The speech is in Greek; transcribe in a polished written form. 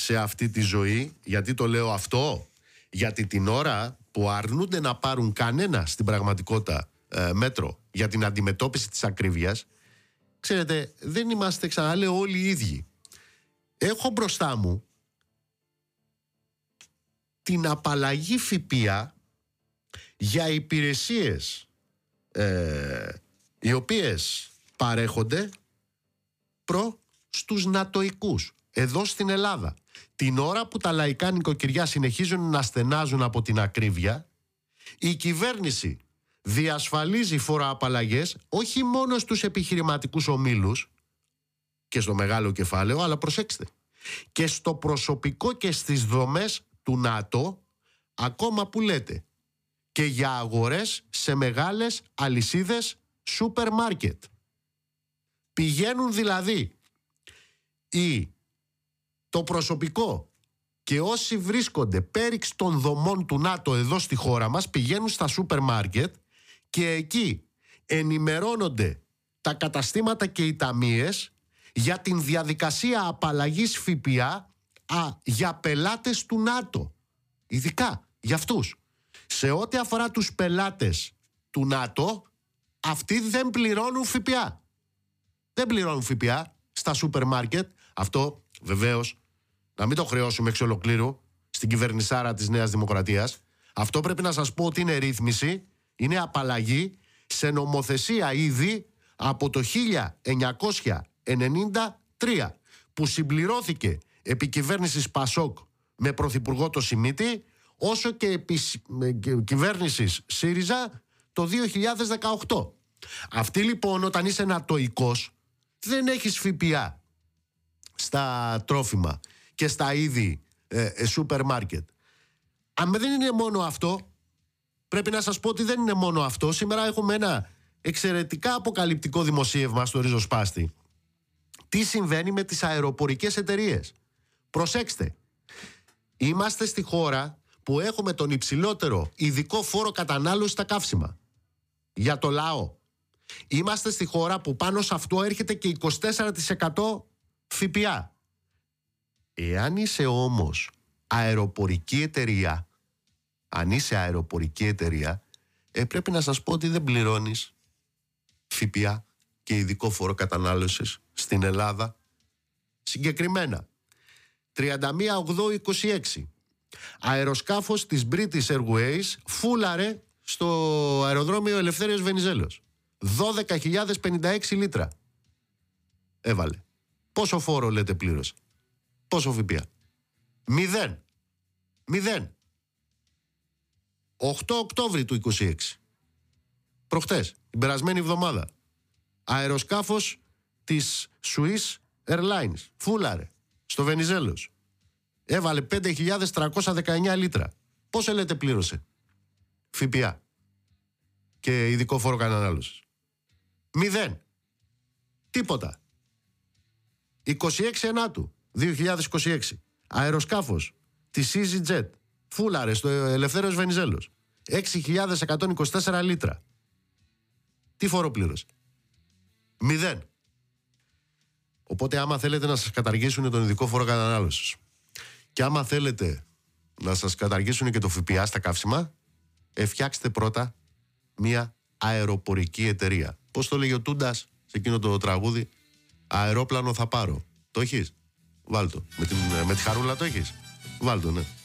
σε αυτή τη ζωή. Γιατί το λέω αυτό? Γιατί την ώρα που αρνούνται να πάρουν κανένα στην πραγματικότητα μέτρο για την αντιμετώπιση της ακρίβειας, ξέρετε, δεν είμαστε, ξαναλέω, όλοι οι ίδιοι. Έχω μπροστά μου την απαλλαγή ΦΠΑ για υπηρεσίες οι οποίες παρέχονται στους νατοικούς εδώ στην Ελλάδα. Την ώρα που τα λαϊκά νοικοκυριά συνεχίζουν να στενάζουν από την ακρίβεια, η κυβέρνηση διασφαλίζει φοροαπαλλαγές όχι μόνο στους επιχειρηματικούς ομίλους και στο μεγάλο κεφάλαιο, αλλά προσέξτε, και στο προσωπικό και στις δομές του ΝΑΤΟ, ακόμα που λέτε, και για αγορές σε μεγάλες αλυσίδες σούπερ μάρκετ. Πηγαίνουν δηλαδή το προσωπικό και όσοι βρίσκονται πέριξ των δομών του ΝΑΤΟ εδώ στη χώρα μας, πηγαίνουν στα σούπερ μάρκετ και εκεί ενημερώνονται τα καταστήματα και οι ταμείες για την διαδικασία απαλλαγής ΦΠΑ για πελάτες του ΝΑΤΟ. Ειδικά για αυτούς. Σε ό,τι αφορά τους πελάτες του ΝΑΤΟ, αυτοί δεν πληρώνουν ΦΠΑ. Δεν πληρώνουν ΦΠΑ στα σούπερ μάρκετ. Αυτό βεβαίως να μην το χρεώσουμε εξ ολοκλήρου στην κυβερνησάρα της Νέας Δημοκρατίας. Αυτό πρέπει να σας πω ότι είναι ρύθμιση, είναι απαλλαγή σε νομοθεσία ήδη από το 1993 που συμπληρώθηκε επί κυβέρνησης Πασόκ με πρωθυπουργό το Σιμίτη, όσο και επί κυβέρνησης ΣΥΡΙΖΑ το 2018. Αυτή λοιπόν, όταν είσαι νατοικός, δεν έχεις ΦΠΑ στα τρόφιμα και στα είδη σούπερ μάρκετ. Αν δεν είναι μόνο αυτό, πρέπει να σας πω ότι δεν είναι μόνο αυτό. Σήμερα έχουμε ένα εξαιρετικά αποκαλυπτικό δημοσίευμα στο Ριζοσπάστη. Τι συμβαίνει με τις αεροπορικές εταιρείες? Προσέξτε, είμαστε στη χώρα που έχουμε τον υψηλότερο ειδικό φόρο κατανάλωσης στα καύσιμα για το λαό. Είμαστε στη χώρα που πάνω σε αυτό έρχεται και 24% ΦΠΑ. Εάν είσαι όμως αεροπορική εταιρεία, πρέπει να σας πω ότι δεν πληρώνεις ΦΠΑ και ειδικό φόρο κατανάλωσης στην Ελλάδα. Συγκεκριμένα 31/8/26 αεροσκάφος της British Airways φούλαρε στο αεροδρόμιο Ελευθέριος Βενιζέλος 12.056 λίτρα έβαλε. Πόσο φόρο λέτε πλήρωσε? Πόσο ΦΠΑ? 0. 8 Οκτώβρη του 26, προχτές, την περασμένη εβδομάδα, αεροσκάφος της Swiss Airlines φούλαρε στο Βενιζέλος, έβαλε 5.319 λίτρα. Πόσο λέτε πλήρωσε ΦΠΑ και ειδικό φόρο κατανάλωσης? 0. Τίποτα. 26/9/2026 αεροσκάφος της EasyJet φούλαρε στο Ελευθέριος Βενιζέλος 6.124 λίτρα. Τι φόρο πλήρωσε? 0. Οπότε άμα θέλετε να σας καταργήσουν τον ειδικό φόρο κατανάλωσης και άμα θέλετε να σας καταργήσουν και το ΦΠΑ στα καύσιμα, φτιάξτε πρώτα μια αεροπορική εταιρεία. Πώς το λέγει ο Τούντας σε εκείνο το τραγούδι? Αερόπλανο θα πάρω. Το έχεις? Βάλ' το. Με τη χαρούλα το έχεις? Βάλ' το, ναι.